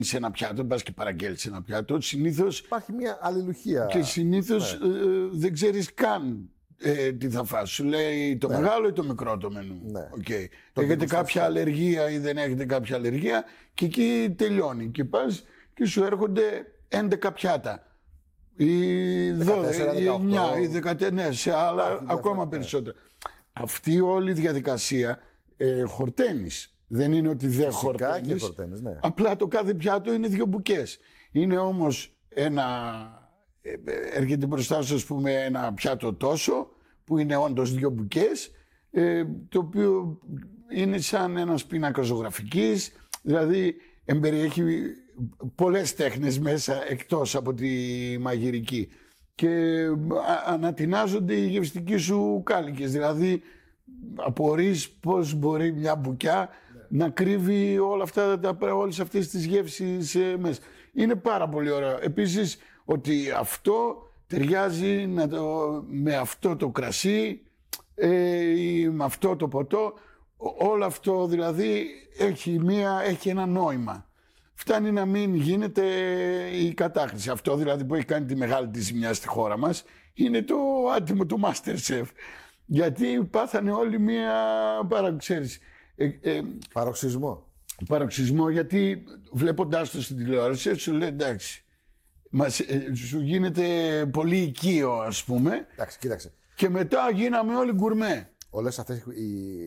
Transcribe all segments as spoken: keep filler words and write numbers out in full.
σε ένα πιάτο, πας και παραγγέλνεις ένα πιάτο, συνήθως. Υπάρχει μια αλληλουχία. Και συνήθως ναι. ε, δεν ξέρεις καν ε, τι θα φας. Σου λέει το ναι. μεγάλο ή το μικρό το μενού. Ναι. Okay. Το έχετε κάποια αλλεργία ή δεν έχετε κάποια αλλεργία, και εκεί τελειώνει. Και πας και σου έρχονται έντεκα πιάτα. Ή δώδεκα, ή εννιά, ή δεκατέσσερα, ναι, σε άλλα Άχι, ακόμα περισσότερα. Αυτή όλη η διαδικασία ε, χορταίνεις. Δεν είναι ότι δεν χορταίνεις. Ναι. Απλά το κάθε πιάτο είναι δύο μπουκές. Είναι όμως ένα. Ε, έρχεται μπροστά σου, ας πούμε, ένα πιάτο τόσο, που είναι όντως δύο μπουκές, ε, το οποίο είναι σαν ένας πίνακας ζωγραφικής. Δηλαδή εμπεριέχει πολλές τέχνες μέσα εκτός από τη μαγειρική. Και ανατινάζονται οι γευστικοί σου κάλικες. Δηλαδή απορείς πώς μπορεί μια μπουκιά ναι. να κρύβει όλα αυτά, όλες αυτές τις γεύσεις ε, μέσα. Είναι πάρα πολύ ωραίο. Επίσης ότι αυτό ταιριάζει να το, με αυτό το κρασί ε, ή με αυτό το ποτό. Όλο αυτό δηλαδή έχει, μία, έχει ένα νόημα. Φτάνει να μην γίνεται η κατάχρηση. Αυτό δηλαδή που έχει κάνει τη μεγάλη τη ζημιά στη χώρα μας είναι το άτιμο του MasterChef. Γιατί πάθανε όλοι μία παραξέρηση. Ε, ε, Παροξισμό. Παροξισμό, γιατί βλέποντάς το στην τηλεόραση σου λέει εντάξει, μας, ε, σου γίνεται πολύ οικείο, ας πούμε. Εντάξει, κοίταξε. Και μετά γίναμε όλοι γκουρμέ. Όλες αυτές οι,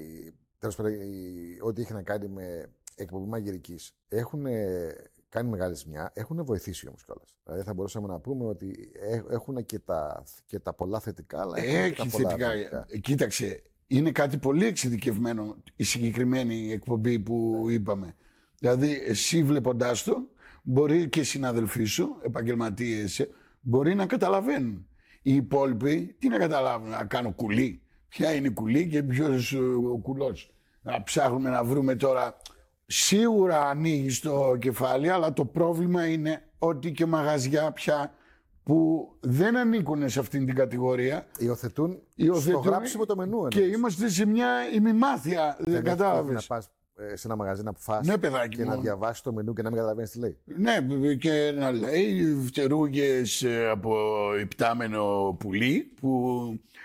τέλος πάντων, ό,τι είχε να κάνει με εκπομπή μαγειρικής έχουν κάνει μεγάλη ζημιά, έχουν βοηθήσει όμως κιόλας. Δηλαδή θα μπορούσαμε να πούμε ότι έχουν και τα, και τα πολλά θετικά, αλλά έχει και τα θετικά. πολλά θετικά. Κοίταξε, είναι κάτι πολύ εξειδικευμένο η συγκεκριμένη εκπομπή που είπαμε. Δηλαδή εσύ βλέποντάς το, μπορεί και οι συναδελφοί σου, επαγγελματίες, μπορεί να καταλαβαίνουν. Οι υπόλοιποι τι να καταλάβουν, να κάνω κουλή. Ποια είναι η κουλή και ποιος ο κουλός. Να ψάχνουμε να βρούμε τώρα. Σίγουρα ανοίγει το κεφάλι, αλλά το πρόβλημα είναι ότι και μαγαζιά πια που δεν ανήκουν σε αυτήν την κατηγορία υιοθετούν, υιοθετούν στο γράψιμο το μενού. Και είμαστε σε μια ημιμάθεια. Δεν, δεν κατάλαβες. Να πας σε ένα μαγαζί να φας ναι, παιδάκι, και μόνο. να διαβάσεις το μενού και να μην καταλαβαίνεις τι λέει. Ναι, και να λέει φτερούγες από υπτάμενο πουλί που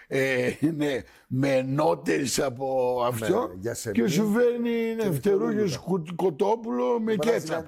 ε, ναι, με νότες από αυτό ναι, και σου φέρνει ναι, φτερούγες κοτόπουλο με κέτσαπ.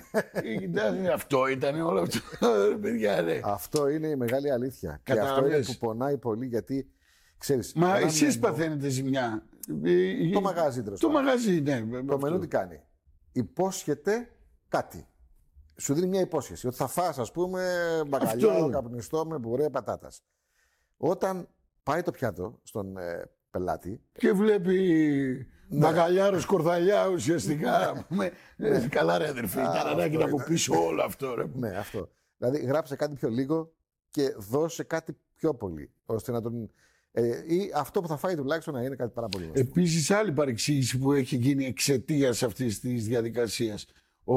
Ναι. Αυτό ήταν όλο αυτό. Παιδιά, ναι. Αυτό είναι η μεγάλη αλήθεια. Και αυτό είναι που πονάει πολύ, γιατί ξέρεις. Μα εσείς παθαίνετε ζημιά. Το μαγαζί, το μαγαζί, ναι. Το μενού τι κάνει? Υπόσχεται κάτι. Σου δίνει μια υπόσχεση ότι θα φας, ας πούμε, μπακαλιάρο καπνιστό με πουρέ πατάτας. Όταν πάει το πιάτο στον ε, πελάτη και βλέπει ναι. μπακαλιάρο σκορδαλιά ουσιαστικά. με, ναι. Καλά ρε αδερφή, ταρανάκι να από πίσω όλο αυτό. Ρε. Ναι, αυτό. Δηλαδή γράψε κάτι πιο λίγο και δώσε κάτι πιο πολύ, ώστε να τον... Ε, ή αυτό που θα φάει τουλάχιστον να είναι κάτι πάρα πολύ γνωστό. Επίσης, άλλη παρεξήγηση που έχει γίνει εξαιτίας αυτής της διαδικασίας,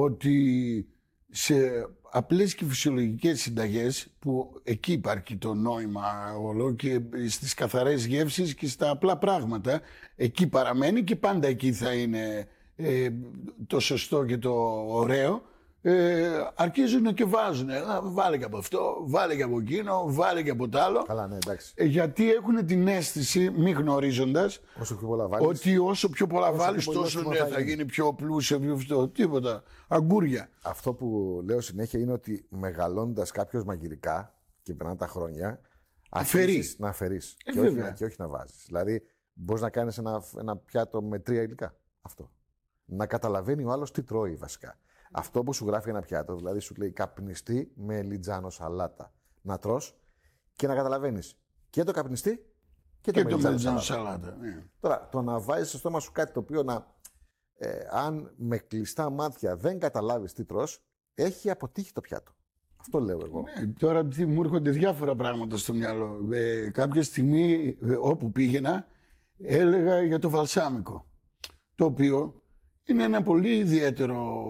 ότι σε απλές και φυσιολογικές συνταγές, που εκεί υπάρχει το νόημα όλο, και στις καθαρές γεύσεις και στα απλά πράγματα, εκεί παραμένει και πάντα εκεί θα είναι ε, το σωστό και το ωραίο. Ε, αρχίζουν και βάζουν. Βάλε και από αυτό, βάλε και από εκείνο, βάλε και από το άλλο. Καλά, ναι, εντάξει. Ε, γιατί έχουν την αίσθηση, μη γνωρίζοντας, όσο πιο πολλά βάλεις, ότι όσο πιο πολλά βάλεις, τόσο ναι, θα, θα γίνει πιο πλούσιο, πιο αυτό. Τίποτα. Αγκούρια. Αυτό που λέω συνέχεια είναι ότι μεγαλώντας κάποιος μαγειρικά και περνάνε τα χρόνια, αφήνεις να αφαιρείς ε, και, όχι, και όχι να βάζεις. Δηλαδή, μπορείς να κάνεις ένα, ένα πιάτο με τρία υλικά. Αυτό. Να καταλαβαίνει ο άλλος τι τρώει βασικά. Αυτό που σου γράφει ένα πιάτο, δηλαδή σου λέει καπνιστή με λιτζάνο σαλάτα. Να τρως και να καταλαβαίνεις και το καπνιστή και το, και το λιτζάνο σαλάτα. Ναι. Τώρα, το να βάζεις στο στόμα σου κάτι το οποίο να, ε, αν με κλειστά μάτια δεν καταλάβεις τι τρως, έχει αποτύχει το πιάτο. Αυτό λέω εγώ. Ναι, τώρα μου έρχονται διάφορα πράγματα στο μυαλό. Ε, κάποια στιγμή ε, όπου πήγαινα έλεγα για το βαλσάμικο, το οποίο είναι ένα πολύ ιδιαίτερο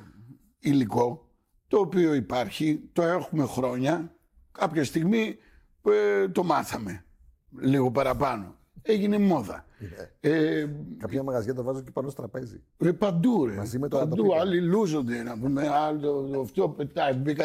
υλικό, το οποίο υπάρχει, το έχουμε χρόνια, κάποια στιγμή ε, το μάθαμε λίγο παραπάνω. έγινε μόδα. Ναι. Ε, Κάποια μαγαζιά το βάζω και πάνω στο τραπέζι. ε, παντού ρε. Μαζί με το Παντού, ανταπίκα. άλλοι λούζονται να πούμε. Άλλο, αυτό πετάει. Μπήκα